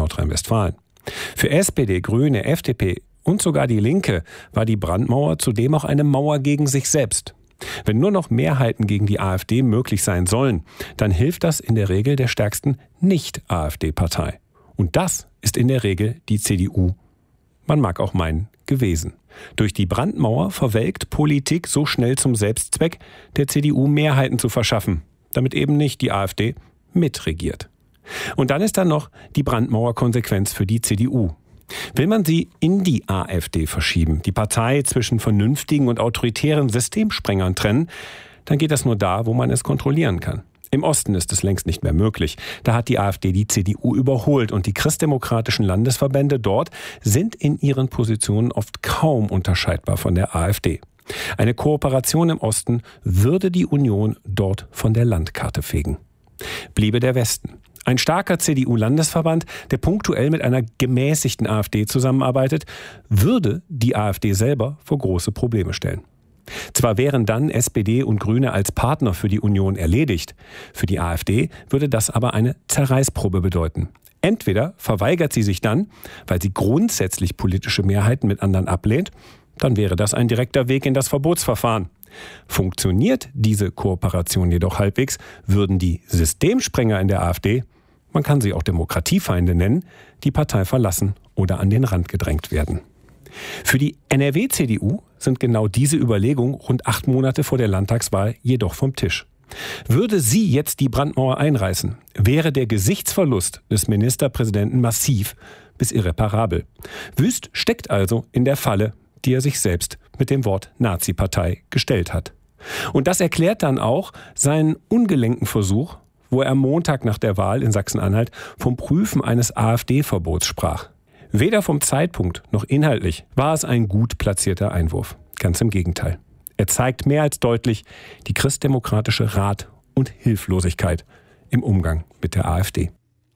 Nordrhein-Westfalen. Für SPD, Grüne, FDP und sogar die Linke war die Brandmauer zudem auch eine Mauer gegen sich selbst. Wenn nur noch Mehrheiten gegen die AfD möglich sein sollen, dann hilft das in der Regel der stärksten Nicht-AfD-Partei. Und das ist in der Regel die CDU, man mag auch meinen, gewesen. Durch die Brandmauer verwelkt Politik so schnell zum Selbstzweck, der CDU Mehrheiten zu verschaffen, damit eben nicht die AfD mitregiert. Und dann ist da noch die Brandmauer-Konsequenz für die CDU. Will man sie in die AfD verschieben, die Partei zwischen vernünftigen und autoritären Systemsprengern trennen, dann geht das nur da, wo man es kontrollieren kann. Im Osten ist es längst nicht mehr möglich. Da hat die AfD die CDU überholt und die christdemokratischen Landesverbände dort sind in ihren Positionen oft kaum unterscheidbar von der AfD. Eine Kooperation im Osten würde die Union dort von der Landkarte fegen. Bliebe der Westen. Ein starker CDU-Landesverband, der punktuell mit einer gemäßigten AfD zusammenarbeitet, würde die AfD selber vor große Probleme stellen. Zwar wären dann SPD und Grüne als Partner für die Union erledigt, für die AfD würde das aber eine Zerreißprobe bedeuten. Entweder verweigert sie sich dann, weil sie grundsätzlich politische Mehrheiten mit anderen ablehnt, dann wäre das ein direkter Weg in das Verbotsverfahren. Funktioniert diese Kooperation jedoch halbwegs, würden die Systemsprenger in der AfD, man kann sie auch Demokratiefeinde nennen, die Partei verlassen oder an den Rand gedrängt werden. Für die NRW-CDU sind genau diese Überlegungen rund 8 Monate vor der Landtagswahl jedoch vom Tisch. Würde sie jetzt die Brandmauer einreißen, wäre der Gesichtsverlust des Ministerpräsidenten massiv bis irreparabel. Wüst steckt also in der Falle, die er sich selbst mit dem Wort Nazi-Partei gestellt hat. Und das erklärt dann auch seinen ungelenken Versuch, wo er am Montag nach der Wahl in Sachsen-Anhalt vom Prüfen eines AfD-Verbots sprach. Weder vom Zeitpunkt noch inhaltlich war es ein gut platzierter Einwurf. Ganz im Gegenteil. Er zeigt mehr als deutlich die christdemokratische Rat- und Hilflosigkeit im Umgang mit der AfD.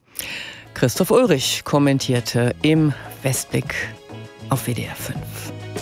Christoph Ulrich kommentierte im Westblick auf WDR 5.